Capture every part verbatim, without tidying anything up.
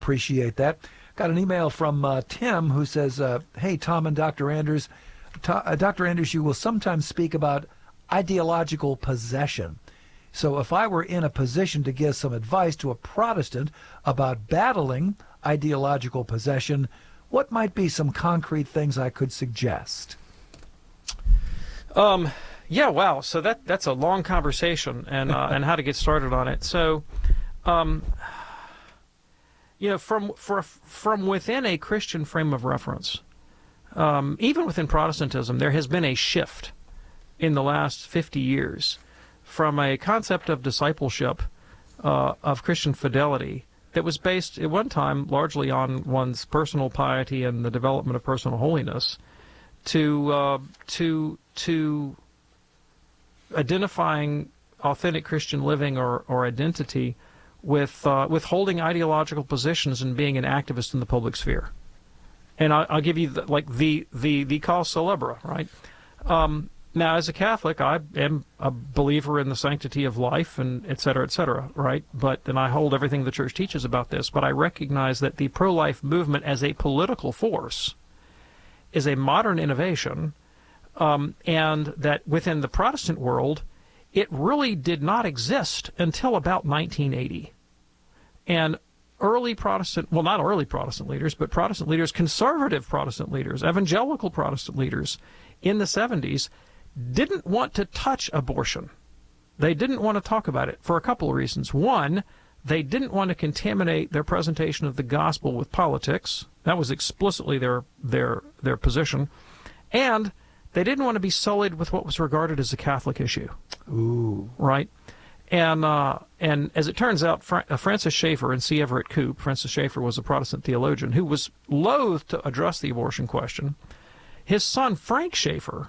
Appreciate that. Got an email from uh, Tim who says, uh, hey, Tom and Doctor Anders, to, uh, Doctor Anders, you will sometimes speak about ideological possession. So if I were in a position to give some advice to a Protestant about battling ideological possession, what might be some concrete things I could suggest? Um, yeah, wow. So that that's a long conversation, and uh, and how to get started on it. So, um, you know, from for from within a Christian frame of reference, um, even within Protestantism, there has been a shift in the last fifty years from a concept of discipleship, uh, of Christian fidelity, that was based at one time largely on one's personal piety and the development of personal holiness, to uh, to to identifying authentic Christian living or, or identity with uh, with holding ideological positions and being an activist in the public sphere. And I, I'll give you the, like the the the cause célèbre, right? Um, now, as a Catholic, I am a believer in the sanctity of life and et cetera, et cetera, right? But then I hold everything the Church teaches about this. But I recognize that the pro-life movement as a political force is a modern innovation, um, and that within the Protestant world, it really did not exist until about nineteen eighty. And early Protestant, well, not early Protestant leaders, but Protestant leaders, conservative Protestant leaders, evangelical Protestant leaders in the seventies didn't want to touch abortion. They didn't want to talk about it for a couple of reasons. One, they didn't want to contaminate their presentation of the gospel with politics. That was explicitly their their their position. And they didn't want to be sullied with what was regarded as a Catholic issue. Ooh. Right? And uh, and as it turns out, Fra uh, Francis Schaeffer and C. Everett Koop, Francis Schaeffer was a Protestant theologian who was loath to address the abortion question. His son, Frank Schaeffer,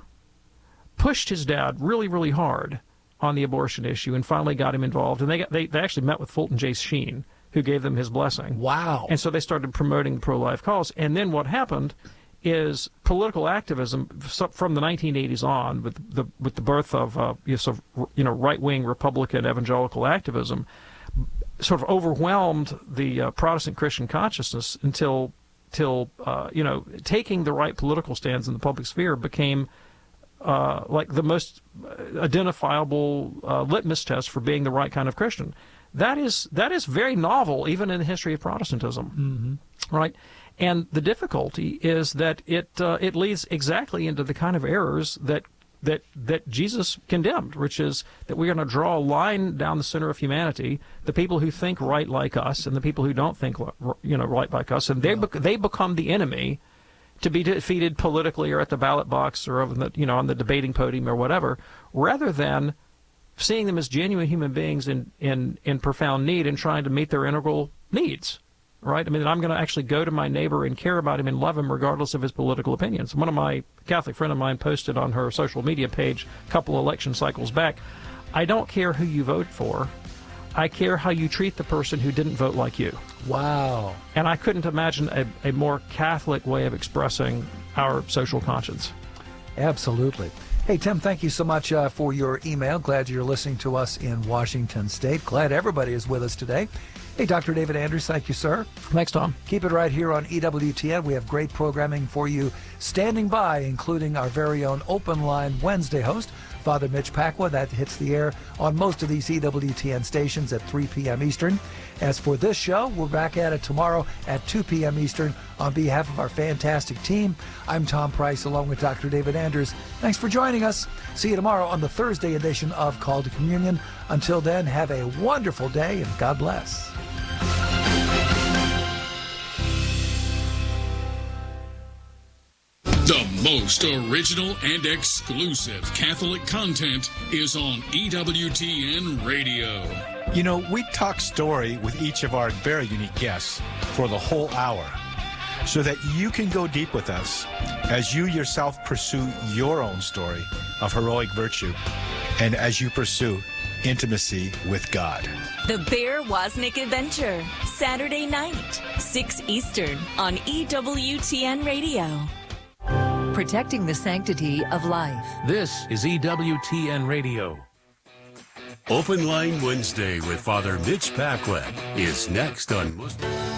pushed his dad really, really hard on the abortion issue and finally got him involved. And they, got, they, they actually met with Fulton J. Sheen, who gave them his blessing. Wow. And so they started promoting the pro-life cause. And then what happened is political activism from the nineteen eighties on, with the with the birth of uh, you know right-wing Republican evangelical activism, sort of overwhelmed the uh, Protestant Christian consciousness until till uh, you know taking the right political stands in the public sphere became uh, like the most identifiable uh, litmus test for being the right kind of Christian. That is that is very novel, even in the history of Protestantism, mm-hmm. right? And the difficulty is that it uh, it leads exactly into the kind of errors that that that Jesus condemned, which is that we're going to draw a line down the center of humanity, the people who think right like us and the people who don't think you know right like us, and they be they become the enemy to be defeated politically or at the ballot box or on the you know on the debating podium or whatever, rather than seeing them as genuine human beings in in in profound need and trying to meet their integral needs. Right? I mean, I'm going to actually go to my neighbor and care about him and love him regardless of his political opinions. One of my Catholic friend of mine posted on her social media page a couple election cycles back, I don't care who you vote for. I care how you treat the person who didn't vote like you. Wow. And I couldn't imagine a, a more Catholic way of expressing our social conscience. Absolutely. Hey, Tim, thank you so much uh, for your email. Glad you're listening to us in Washington State. Glad everybody is with us today. Hey, Doctor David Anders, thank you, sir. Thanks, Tom. Keep it right here on E W T N. We have great programming for you standing by, including our very own Open Line Wednesday host, Father Mitch Pacwa. That hits the air on most of these E W T N stations at three p m Eastern. As for this show, we're back at it tomorrow at two p m Eastern. On behalf of our fantastic team, I'm Tom Price along with Doctor David Anders. Thanks for joining us. See you tomorrow on the Thursday edition of Call to Communion. Until then, have a wonderful day and God bless. The most original and exclusive Catholic content is on E W T N Radio. You know, we talk story with each of our very unique guests for the whole hour so that you can go deep with us as you yourself pursue your own story of heroic virtue and as you pursue intimacy with God. The Bear Wozniak Adventure, Saturday night, six Eastern on E W T N Radio. Protecting the sanctity of life. This is E W T N Radio. Open Line Wednesday with Father Mitch Pacwa is next on Muslim.